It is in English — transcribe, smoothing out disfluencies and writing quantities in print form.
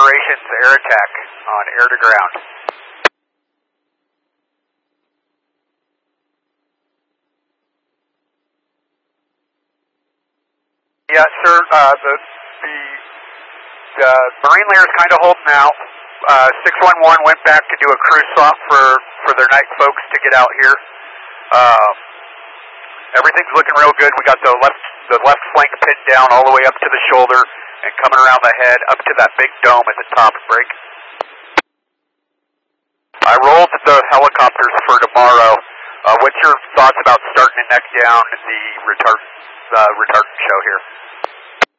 Operations Air Attack on air to ground. Yeah, sir, the Marine layer is kind of holding out. 611 went back to do a crew swap for their night folks to get out here. Everything's looking real good. We got the left flank pinned down all the way up to the shoulder and coming around the head up to that big dome at the top. Break. I rolled the helicopters for tomorrow. What's your thoughts about starting to neck down the retardant show here?